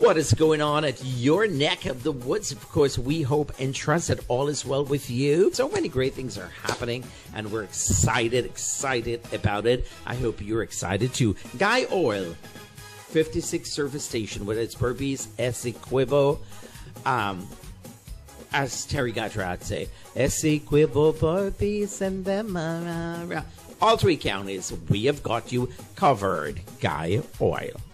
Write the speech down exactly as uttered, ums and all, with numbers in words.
what is going on at your neck of the woods. Of course, we hope and trust that all is well with you. So many great things are happening, and we're excited, excited about it. I hope you're excited too. Guy Oil, fifty-six Service Station, with its Burpees, Essequibo, um, as Terry Gattara would say, Essequibo, Burpees, and them. All three counties, we have got you covered. Guy Oil.